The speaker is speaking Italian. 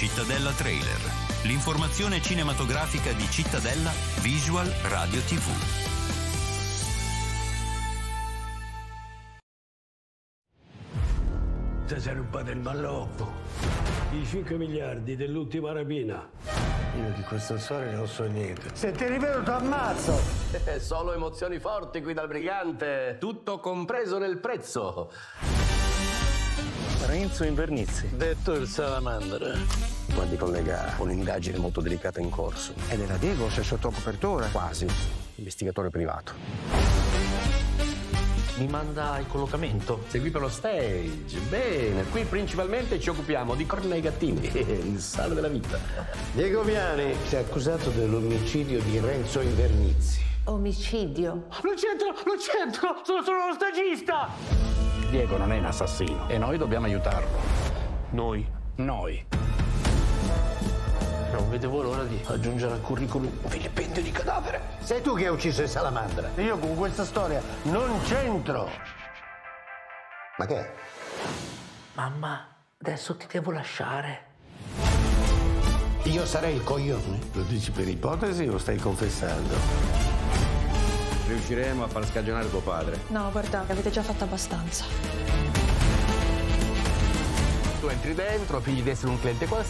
Cittadella Trailer, l'informazione cinematografica di Cittadella Visual Radio TV. Ti sei rubato il malloppo. I 5 miliardi dell'ultima rapina. Io di questa storia non so niente. Se ti rivedo ti ammazzo! Solo emozioni forti qui dal brigante. Tutto compreso nel prezzo. Renzo Invernizzi, Detto il salamandra. Guardi collega, ho un'indagine molto delicata in corso. Ed era Diego, sei sotto copertura? Quasi. Investigatore privato. mi manda il collocamento. Sei qui per lo stage. Bene, qui principalmente ci occupiamo di corna ai gattini. Il sale della vita. Diego Viani si è accusato dell'omicidio di Renzo Invernizzi. Omicidio? Non c'entro, sono lo stagista! Diego non è un assassino e noi dobbiamo aiutarlo. Noi. Non vedevo l'ora di aggiungere al curriculum un vilipendio di cadavere. Sei tu che hai ucciso il salamandra. Io con questa storia non c'entro. Ma che è? Mamma, adesso ti devo lasciare. Io sarei il coglione? Lo dici per ipotesi o stai confessando? Riusciremo a far scagionare tuo padre. No, guardate, avete già fatto abbastanza. Tu entri dentro, figli di essere un cliente qualsiasi.